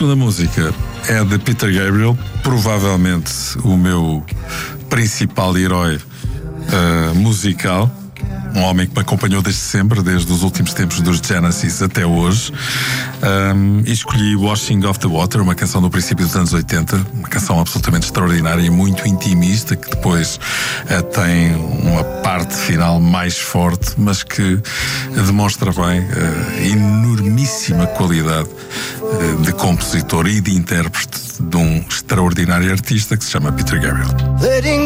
segunda música é de Peter Gabriel, provavelmente o meu principal herói musical. Um homem que me acompanhou desde sempre, desde os últimos tempos dos Genesis até hoje. E escolhi Washing of the Water, uma canção do princípio dos anos 80, uma canção absolutamente extraordinária e muito intimista, que depois tem uma parte final mais forte, mas que demonstra bem a enormíssima qualidade de compositor e de intérprete de um extraordinário artista que se chama Peter Gabriel.